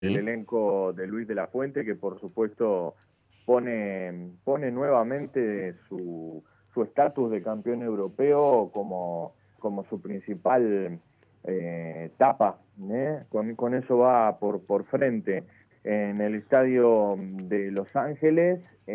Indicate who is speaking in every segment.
Speaker 1: el elenco de Luis de la Fuente, que por supuesto pone nuevamente su estatus de campeón europeo como su principal tapa, ¿eh? Con eso va por frente. En el estadio de Los Ángeles,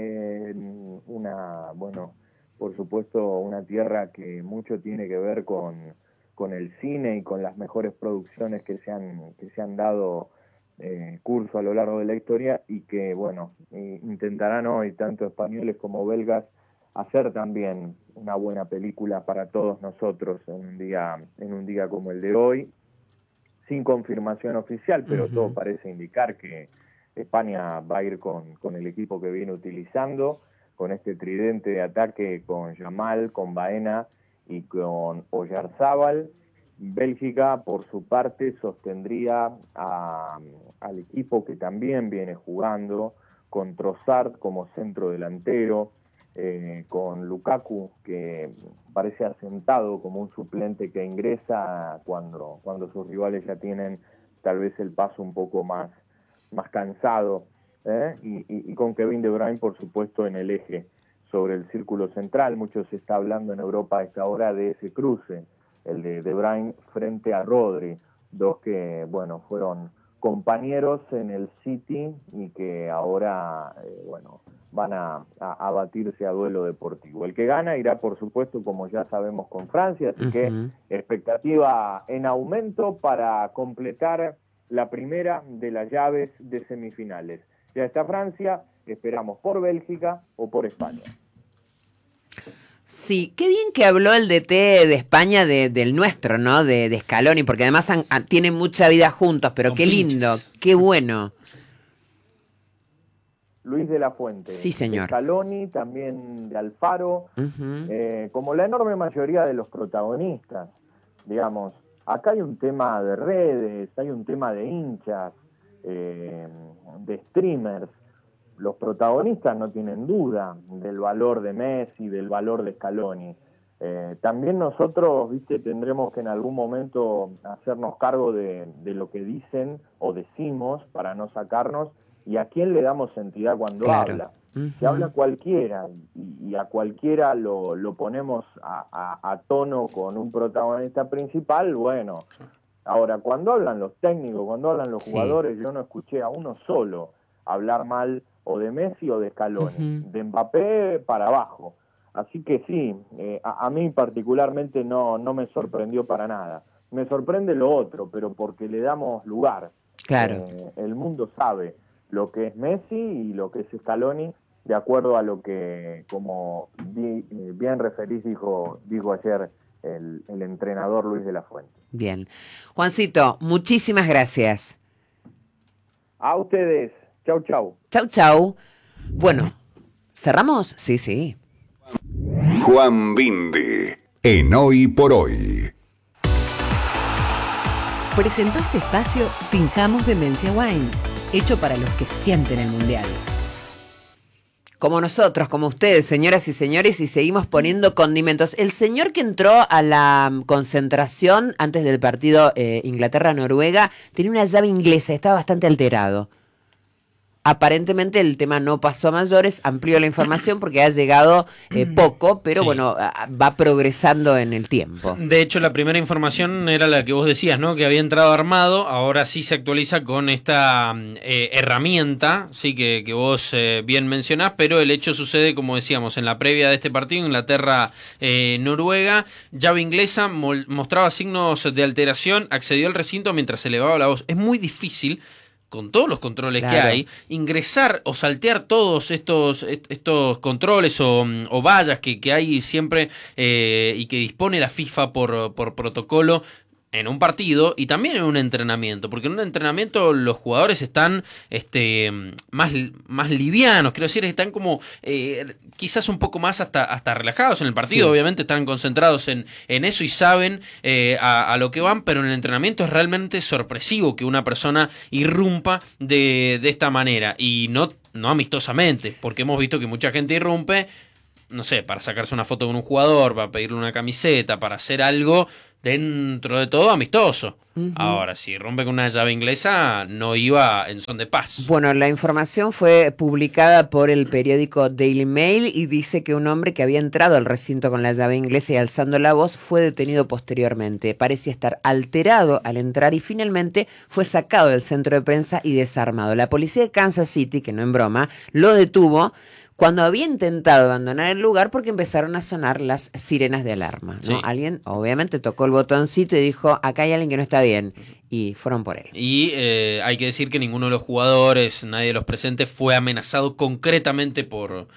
Speaker 1: bueno, por supuesto, una tierra que mucho tiene que ver con el cine y con las mejores producciones que se han dado curso a lo largo de la historia y que, bueno, intentarán hoy, tanto españoles como belgas, hacer también una buena película para todos nosotros en un día como el de hoy, sin confirmación oficial, pero todo parece indicar que España va a ir con el equipo que viene utilizando, con este tridente de ataque con Yamal, con Baena y con Oyarzábal. Bélgica, por su parte, sostendría al equipo que también viene jugando, con Trossard como centro delantero, con Lukaku, que parece asentado como un suplente que ingresa cuando sus rivales ya tienen tal vez el paso un poco más cansado, y con Kevin De Bruyne, por supuesto, en el eje sobre el círculo central. Mucho se está hablando en Europa a esta hora de ese cruce, el de De Bruyne frente a Rodri, dos que, bueno, fueron compañeros en el City y que ahora, bueno, van a batirse a duelo deportivo. El que gana irá, por supuesto, como ya sabemos, con Francia, así que expectativa en aumento para completar la primera de las llaves de semifinales. Ya está Francia, esperamos por Bélgica o por España.
Speaker 2: Sí, qué bien que habló el DT de España del nuestro, ¿no? De Scaloni, porque además tienen mucha vida juntos, pero qué lindo, qué bueno.
Speaker 1: Luis de la Fuente,
Speaker 2: sí, señor.
Speaker 1: de Scaloni, también de Alfaro, como la enorme mayoría de los protagonistas, digamos. Acá hay un tema de redes, hay un tema de hinchas, de streamers. Los protagonistas no tienen duda del valor de Messi, del valor de Scaloni. También nosotros, viste, tendremos que en algún momento hacernos cargo de lo que dicen o decimos para no sacarnos, y a quién le damos entidad cuando habla. Si habla cualquiera y a cualquiera lo ponemos a tono con un protagonista principal, bueno. Ahora, cuando hablan los técnicos, cuando hablan los jugadores, yo no escuché a uno solo hablar mal o de Messi o de Scaloni, de Mbappé para abajo. Así que sí, a mí particularmente no me sorprendió para nada. Me sorprende lo otro, pero porque le damos lugar.
Speaker 2: Claro.
Speaker 1: El mundo sabe lo que es Messi y lo que es Scaloni, de acuerdo a lo que, como bien referís, dijo ayer el entrenador Luis de la Fuente.
Speaker 2: Bien. Juancito, muchísimas gracias.
Speaker 1: A ustedes. Chau, chau.
Speaker 2: Chau, chau. Bueno, ¿cerramos? Sí, sí.
Speaker 3: Juan Bindi, en Hoy por Hoy.
Speaker 4: Presentó este espacio Finjamos Demencia Wines, hecho para los que sienten el mundial.
Speaker 2: Como nosotros, como ustedes, señoras y señores, y seguimos poniendo condimentos. El señor que entró a la concentración antes del partido Inglaterra-Noruega tenía una llave inglesa, estaba bastante alterado. Aparentemente el tema no pasó a mayores, amplió la información porque ha llegado poco, pero bueno, va progresando en el tiempo.
Speaker 5: De hecho, la primera información era la que vos decías, ¿no? Que había entrado armado, ahora sí se actualiza con esta herramienta, sí, que vos bien mencionás, pero el hecho sucede, como decíamos, en la previa de este partido, Inglaterra-Noruega, llave inglesa, mostraba signos de alteración, accedió al recinto mientras se elevaba la voz. Es muy difícil, con todos los controles que hay, ingresar o saltear todos estos controles o vallas que hay siempre y que dispone la FIFA por protocolo en un partido y también en un entrenamiento, porque en un entrenamiento los jugadores están más livianos, quiero decir, están como quizás un poco más hasta relajados. En el partido obviamente están concentrados en eso y saben a lo que van, pero en el entrenamiento es realmente sorpresivo que una persona irrumpa de esta manera, y no amistosamente, porque hemos visto que mucha gente irrumpe, no sé, para sacarse una foto con un jugador, para pedirle una camiseta, para hacer algo dentro de todo amistoso. Ahora, si rompe con una llave inglesa, no iba en son de paz.
Speaker 2: Bueno, la información fue publicada por el periódico Daily Mail y dice que un hombre que había entrado al recinto con la llave inglesa y alzando la voz fue detenido posteriormente. Parecía estar alterado al entrar y finalmente fue sacado del centro de prensa y desarmado. La policía de Kansas City, que no en broma, lo detuvo cuando había intentado abandonar el lugar porque empezaron a sonar las sirenas de alarma, ¿no?
Speaker 5: Sí.
Speaker 2: Alguien obviamente tocó el botoncito y dijo, acá hay alguien que no está bien, y fueron por él.
Speaker 5: Y hay que decir que ninguno de los jugadores, nadie de los presentes, fue amenazado concretamente por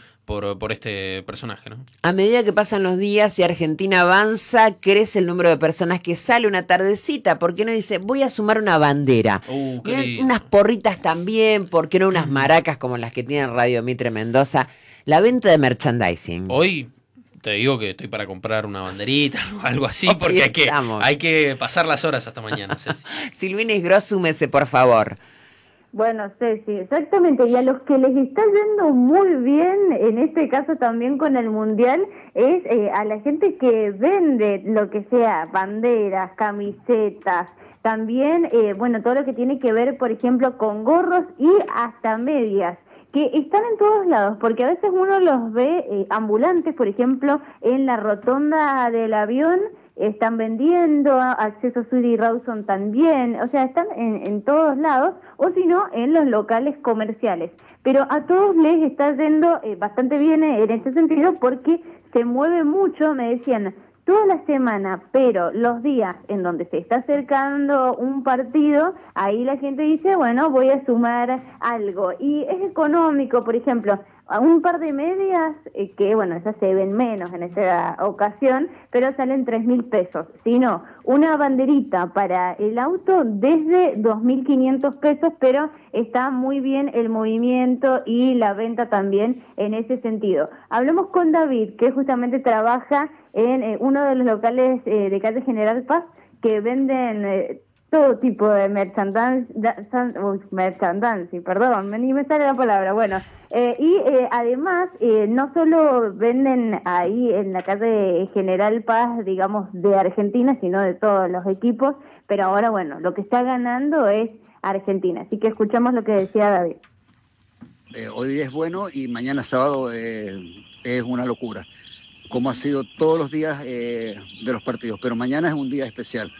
Speaker 5: este personaje, ¿no?
Speaker 2: A medida que pasan los días y Argentina avanza, crece el número de personas que sale una tardecita. ¿Por qué no dice, voy a sumar una bandera?
Speaker 5: Qué lindo.
Speaker 2: Unas porritas también, ¿por qué no unas maracas como las que tiene Radio Mitre Mendoza? La venta de merchandising.
Speaker 5: Hoy te digo que estoy para comprar una banderita o algo así,
Speaker 2: Hoy
Speaker 5: porque
Speaker 2: estamos.
Speaker 5: hay que pasar las horas hasta mañana, Ceci.
Speaker 2: Silvina Isgros, súmese, por favor.
Speaker 6: Bueno, Ceci, exactamente, y a los que les está yendo muy bien, en este caso también con el Mundial, es a la gente que vende lo que sea, banderas, camisetas, también, bueno, todo lo que tiene que ver, por ejemplo, con gorros y hasta medias, que están en todos lados, porque a veces uno los ve ambulantes, por ejemplo, en la rotonda del avión, están vendiendo, Acceso Suite y Rawson también, o sea, están en todos lados, o si no, en los locales comerciales. Pero a todos les está yendo bastante bien en ese sentido porque se mueve mucho, me decían, toda la semana, pero los días en donde se está acercando un partido, ahí la gente dice, bueno, voy a sumar algo. Y es económico, por ejemplo, a un par de medias, que bueno, esas se ven menos en esta ocasión, pero salen 3.000 pesos. Si no, una banderita para el auto desde 2.500 pesos, pero está muy bien el movimiento y la venta también en ese sentido. Hablamos con David, que justamente trabaja en uno de los locales de calle General Paz, que venden todo tipo de merchandising, perdón, ni me sale la palabra, bueno, y además no solo venden ahí en la calle General Paz, digamos, de Argentina, sino de todos los equipos, pero ahora, bueno, lo que está ganando es Argentina, así que escuchamos lo que decía David.
Speaker 7: Hoy día es bueno y mañana sábado es una locura, como ha sido todos los días de los partidos, pero mañana es un día especial.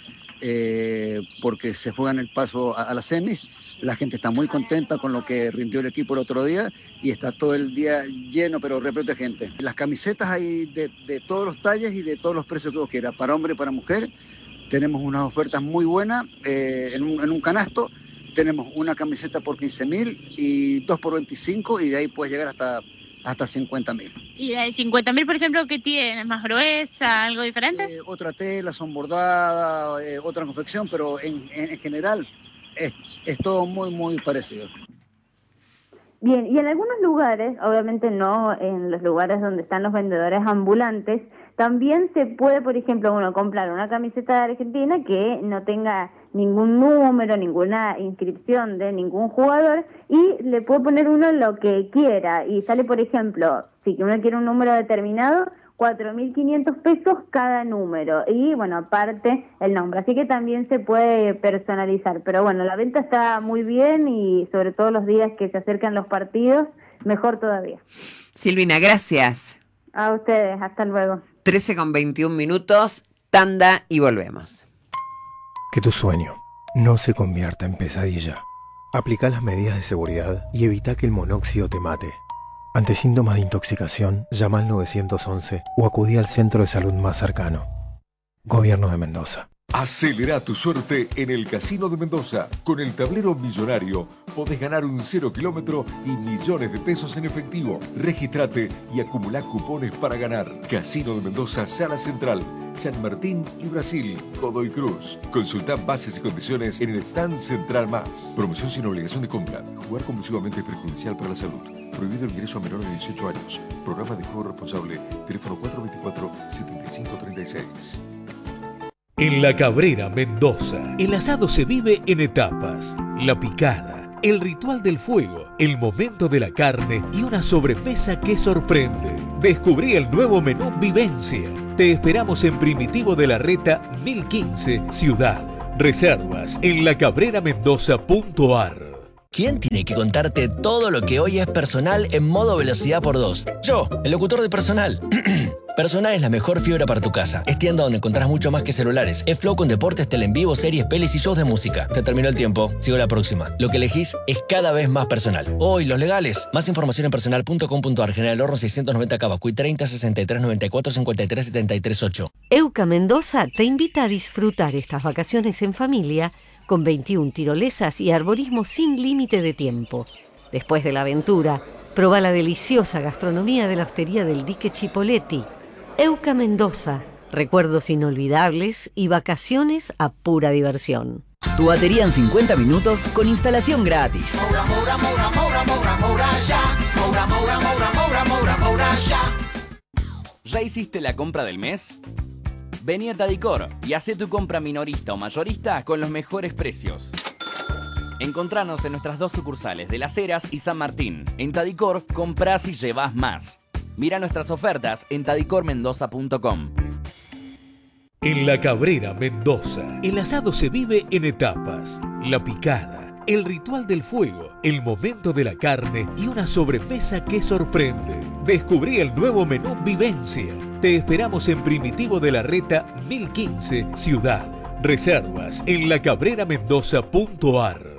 Speaker 7: Porque se juegan el paso a las semis, la gente está muy contenta con lo que rindió el equipo el otro día y está todo el día lleno, pero repleto de gente. Las camisetas hay de todos los talles y de todos los precios que vos quieras, para hombre y para mujer. Tenemos unas ofertas muy buenas en un canasto. Tenemos una camiseta por 15.000 y dos por 25 y de ahí puedes llegar hasta 50.000.
Speaker 8: ¿Y de 50.000, por ejemplo, qué tiene? ¿Más gruesa? ¿Algo diferente?
Speaker 7: Otra tela, son bordadas, otra confección, pero en general es todo muy, muy parecido.
Speaker 6: Bien, y en algunos lugares, obviamente no en los lugares donde están los vendedores ambulantes, también se puede, por ejemplo, uno comprar una camiseta de Argentina que no tenga ningún número, ninguna inscripción de ningún jugador y le puede poner uno lo que quiera y sale, por ejemplo, si uno quiere un número determinado, 4.500 pesos cada número y, bueno, aparte el nombre. Así que también se puede personalizar. Pero, bueno, la venta está muy bien y sobre todo los días que se acercan los partidos, mejor todavía.
Speaker 2: Silvina, gracias.
Speaker 6: A ustedes, hasta luego.
Speaker 2: 13:21, tanda y volvemos.
Speaker 9: Que tu sueño no se convierta en pesadilla. Aplica las medidas de seguridad y evita que el monóxido te mate. Ante síntomas de intoxicación, llama al 911 o acudí al centro de salud más cercano. Gobierno de Mendoza.
Speaker 10: Acelera tu suerte en el Casino de Mendoza. Con el tablero millonario podés ganar un 0 kilómetro y millones de pesos en efectivo. Regístrate y acumulá cupones para ganar. Casino de Mendoza, Sala Central, San Martín y Brasil, Godoy Cruz. Consulta bases y condiciones en el stand Central Más. Promoción sin obligación de compra. Jugar compulsivamente es perjudicial para la salud. Prohibido el ingreso a menores de 18 años. Programa de juego responsable. Teléfono 424-7536.
Speaker 11: En La Cabrera, Mendoza, el asado se vive en etapas. La picada, el ritual del fuego, el momento de la carne y una sobremesa que sorprende. Descubrí el nuevo menú Vivencia. Te esperamos en Primitivo de la Reta 1015, Ciudad. Reservas en lacabreramendoza.ar.
Speaker 12: ¿Quién tiene que contarte todo lo que hoy es Personal en modo velocidad por 2? Yo, el locutor de Personal. Personal es la mejor fibra para tu casa. Es tienda donde encontrás mucho más que celulares. Es Flow con deportes, tele en vivo, series, pelis y shows de música. Se terminó el tiempo. Sigo la próxima. Lo que elegís es cada vez más Personal. Hoy, los legales. Más información en personal.com.ar. General Horno 690 Cavacuy 30 63 94 53 73 8.
Speaker 13: Euca Mendoza te invita a disfrutar estas vacaciones en familia con 21 tirolesas y arborismo sin límite de tiempo. Después de la aventura, proba la deliciosa gastronomía de la hostería del Dique Chipoletti. Euca Mendoza, recuerdos inolvidables y vacaciones a pura diversión.
Speaker 14: Tu batería en 50 minutos con instalación gratis.
Speaker 15: ¿Ya hiciste la compra del mes? Vení a Tadicor y hacé tu compra minorista o mayorista con los mejores precios. Encontranos en nuestras 2 sucursales de Las Heras y San Martín. En Tadicor, comprás y llevás más. Mira nuestras ofertas en tadicormendoza.com.
Speaker 11: En La Cabrera, Mendoza, el asado se vive en etapas. La picada, el ritual del fuego, el momento de la carne y una sobremesa que sorprende. Descubrí el nuevo menú Vivencia. Te esperamos en Primitivo de la Reta 1015, Ciudad. Reservas en lacabreramendoza.ar.